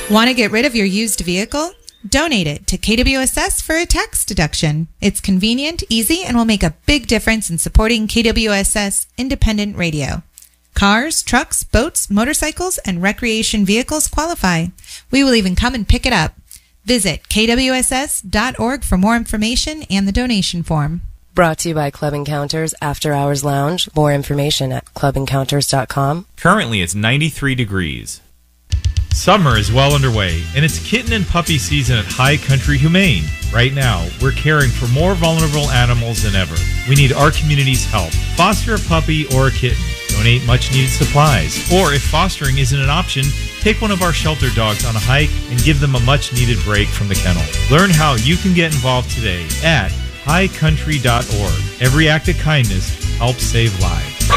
Want to get rid of your used vehicle? Donate it to KWSS for a tax deduction. It's convenient, easy, and will make a big difference in supporting KWSS independent radio. Cars, trucks, boats, motorcycles, and recreation vehicles qualify. We will even come and pick it up. Visit kwss.org for more information and the donation form. Brought to you by Club Encounters After Hours Lounge. More information at clubencounters.com. Currently, it's 93 degrees. Summer is well underway, and it's kitten and puppy season at High Country Humane. Right now, we're caring for more vulnerable animals than ever. We need our community's help. Foster a puppy or a kitten. Donate much-needed supplies. Or if fostering isn't an option, take one of our shelter dogs on a hike and give them a much-needed break from the kennel. Learn how you can get involved today at highcountry.org. Every act of kindness helps save lives.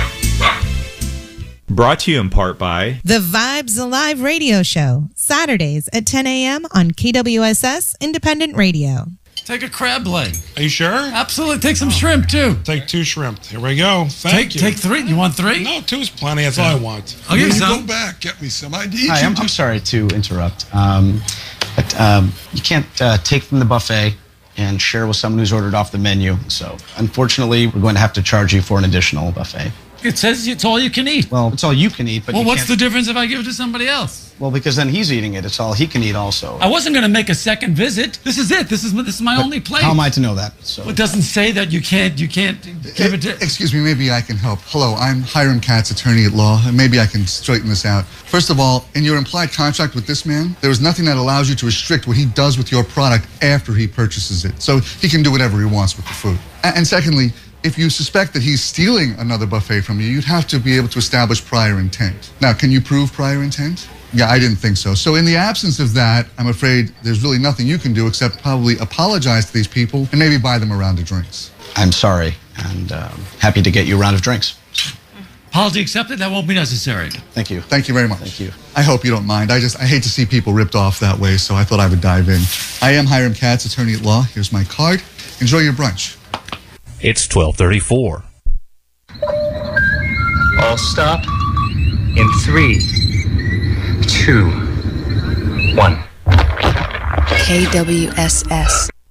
Brought to you in part by The Vibes Alive radio show, Saturdays at 10 a.m. on KWSS Independent Radio. Take a crab leg. Are you sure? Absolutely. Take some shrimp, too. Take 2 shrimp. Here we go. Thank you. Take 3. You want 3? No, 2 is plenty. That's all I want. I'll give you some. Go back. Get me some. I need Hi, you. I'm sorry to interrupt. But you can't take from the buffet and share with someone who's ordered off the menu. So, unfortunately, we're going to have to charge you for an additional buffet. It says it's all you can eat. Well, it's all you can eat, but well, you what's can't... the difference if I give it to somebody else? Well, because then he's eating it. It's all he can eat also. I wasn't going to make a second visit. This is it. This is my only plate. How am I to know that? So It doesn't say that you can't give it to... Excuse me, maybe I can help. Hello, I'm Hiram Katz, attorney at law, and maybe I can straighten this out. First of all, in your implied contract with this man, there is nothing that allows you to restrict what he does with your product after he purchases it. So he can do whatever he wants with the food. And secondly, if you suspect that he's stealing another buffet from you, you'd have to be able to establish prior intent. Now, can you prove prior intent? Yeah, I didn't think so. So in the absence of that, I'm afraid there's really nothing you can do except probably apologize to these people and maybe buy them a round of drinks. I'm sorry, and happy to get you a round of drinks. Apology accepted? That won't be necessary. Thank you. Thank you very much. Thank you. I hope you don't mind. I hate to see people ripped off that way, so I thought I would dive in. I am Hiram Katz, attorney at law. Here's my card. Enjoy your brunch. It's 12:34. All stop in 3, 2, 1. KWSS.